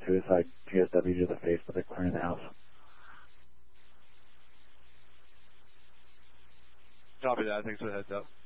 suicide PSW to the face, but they're clearing the house. Copy that. Thanks for the heads up.